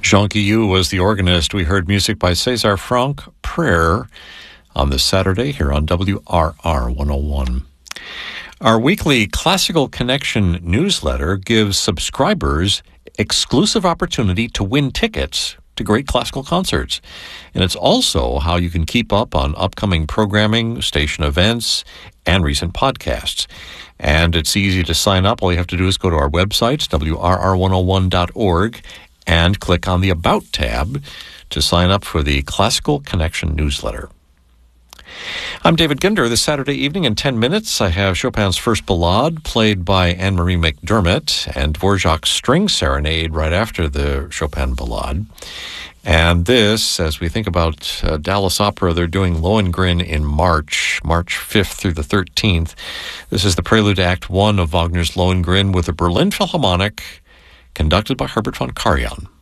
Jean Guillou was the organist. We heard music by César Franck, Prayer, on this Saturday here on WRR 101. Our weekly Classical Connection newsletter gives subscribers exclusive opportunity to win tickets to great classical concerts. And it's also how you can keep up on upcoming programming, station events, and recent podcasts. And it's easy to sign up. All you have to do is go to our website, wrr101.org, and click on the About tab to sign up for the Classical Connection newsletter. I'm David Ginder. This Saturday evening in 10 minutes, I have Chopin's First Ballade, played by Anne-Marie McDermott, and Dvorak's String Serenade right after the Chopin Ballade. And this, as we think about Dallas Opera, they're doing Lohengrin in March 5th through the 13th. This is the prelude to Act 1 of Wagner's Lohengrin with the Berlin Philharmonic, conducted by Herbert von Karajan.